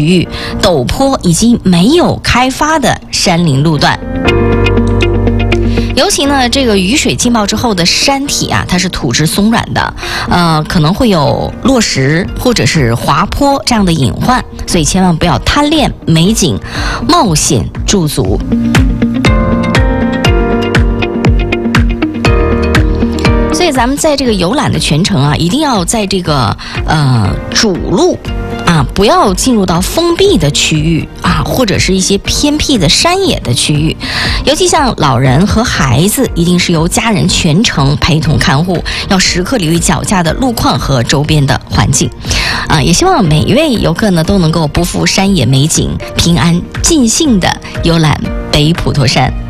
域、陡坡以及没有开发的山林路段。尤其呢，这个雨水浸泡之后的山体啊，它是土质松软的，可能会有落石或者是滑坡这样的隐患，所以千万不要贪恋美景，冒险驻足。所以咱们在这个游览的全程啊，一定要在这个主路啊，不要进入到封闭的区域啊，或者是一些偏僻的山野的区域。尤其像老人和孩子，一定是由家人全程陪同看护，要时刻留意脚下的路况和周边的环境。也希望每一位游客呢都能够不负山野美景，平安尽兴的游览北普陀山。